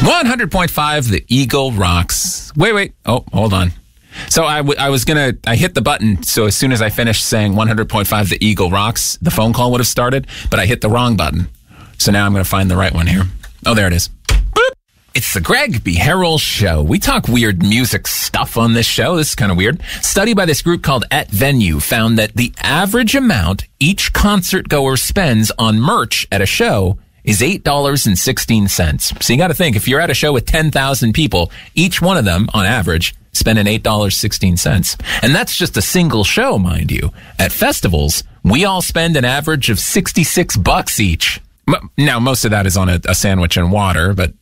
100.5, the Eagle rocks. Wait. Oh, hold on. So I hit the button. So as soon as I finished saying 100.5, the Eagle rocks, the phone call would have started, but I hit the wrong button. So now I'm going to find the right one here. Oh, there it is. Boop. It's the Greg B. Harrell Show. We talk weird music stuff on this show. This is kind of weird. Study by this group called At Venue found that the average amount each concert goer spends on merch at a show is $8.16. So you got to think, if you're at a show with 10,000 people, each one of them, on average, spending $8.16. And that's just a single show, mind you. At festivals, we all spend an average of $66 each. Now, most of that is on a sandwich and water, but